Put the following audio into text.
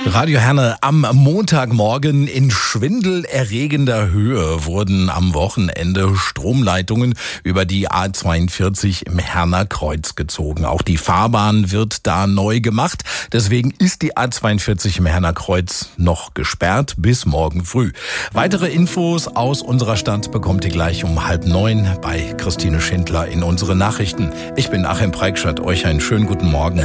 Radio Herne, am Montagmorgen in schwindelerregender Höhe wurden am Wochenende Stromleitungen über die A42 im Herner Kreuz gezogen. Auch die Fahrbahn wird da neu gemacht. Deswegen ist die A42 im Herner Kreuz noch gesperrt bis morgen früh. Weitere Infos aus unserer Stadt bekommt ihr gleich um 8:30 bei Christine Schindler in unsere Nachrichten. Ich bin Achim Preikschat, euch einen schönen guten Morgen.